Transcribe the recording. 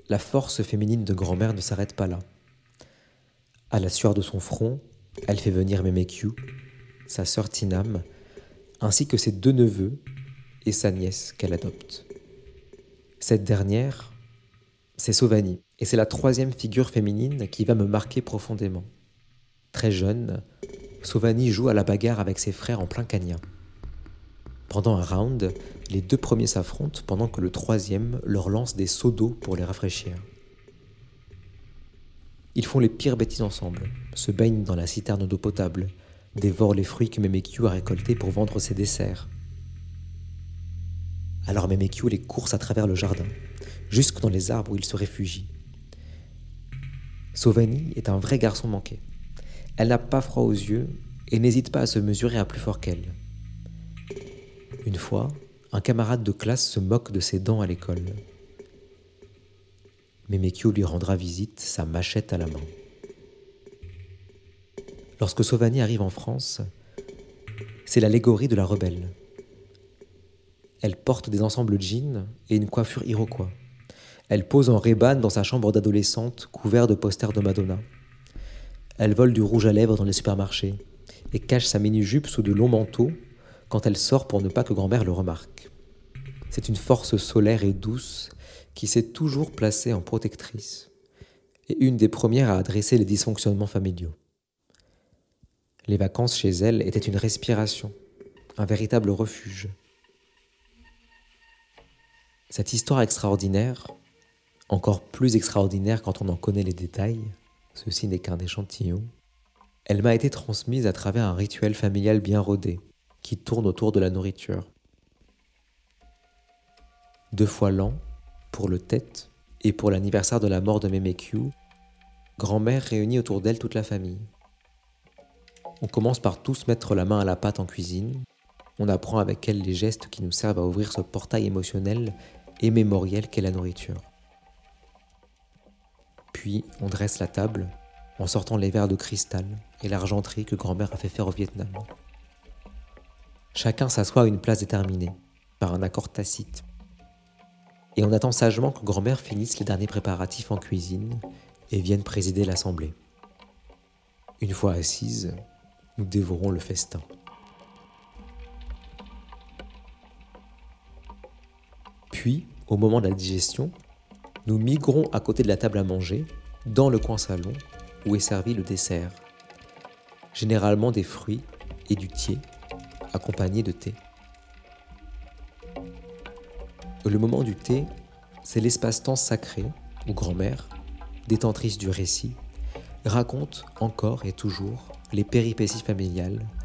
la force féminine de grand-mère ne s'arrête pas là. À la sueur de son front, elle fait venir Memekyu, sa sœur Tinam, ainsi que ses 2 neveux et sa nièce qu'elle adopte. Cette dernière, c'est Sovani, et c'est la 3e figure féminine qui va me marquer profondément. Très jeune, Sovani joue à la bagarre avec ses frères en plein Kenya. Pendant un round, les 2 premiers s'affrontent pendant que le 3e leur lance des seaux d'eau pour les rafraîchir. Ils font les pires bêtises ensemble, se baignent dans la citerne d'eau potable, dévorent les fruits que Memekyu a récoltés pour vendre ses desserts. Alors Memekyu les course à travers le jardin, jusque dans les arbres où il se réfugie. Sovani est un vrai garçon manqué. Elle n'a pas froid aux yeux et n'hésite pas à se mesurer à plus fort qu'elle. Une fois, un camarade de classe se moque de ses dents à l'école. Memekyu lui rendra visite, sa machette à la main. Lorsque Sovani arrive en France, c'est l'allégorie de la rebelle. Elle porte des ensembles jeans et une coiffure iroquois. Elle pose en Ray-Ban dans sa chambre d'adolescente, couvert de posters de Madonna. Elle vole du rouge à lèvres dans les supermarchés et cache sa mini-jupe sous de longs manteaux quand elle sort pour ne pas que grand-mère le remarque. C'est une force solaire et douce qui s'est toujours placée en protectrice et une des premières à adresser les dysfonctionnements familiaux. Les vacances chez elle étaient une respiration, un véritable refuge. Cette histoire extraordinaire, encore plus extraordinaire quand on en connaît les détails, ceci n'est qu'un échantillon, elle m'a été transmise à travers un rituel familial bien rodé, qui tourne autour de la nourriture. 2 fois l'an, pour le Tet et pour l'anniversaire de la mort de Memekyu, grand-mère réunit autour d'elle toute la famille. On commence par tous mettre la main à la pâte en cuisine, on apprend avec elle les gestes qui nous servent à ouvrir ce portail émotionnel et mémoriel qu'est la nourriture. Puis on dresse la table en sortant les verres de cristal et l'argenterie que grand-mère a fait faire au Vietnam. Chacun s'assoit à une place déterminée, par un accord tacite. Et on attend sagement que grand-mère finisse les derniers préparatifs en cuisine et vienne présider l'assemblée. Une fois assise, nous dévorons le festin. Puis, au moment de la digestion, nous migrons à côté de la table à manger, dans le coin salon, où est servi le dessert. Généralement des fruits et du thié, accompagnés de thé. Le moment du thé, c'est l'espace-temps sacré où grand-mère, détentrice du récit, raconte encore et toujours les péripéties familiales